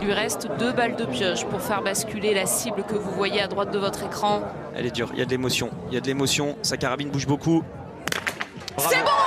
lui reste 2 balles de pioche pour faire basculer la cible que vous voyez à droite de votre écran. Elle est dure, il y a de l'émotion. Il y a de l'émotion, sa carabine bouge beaucoup. C'est bon!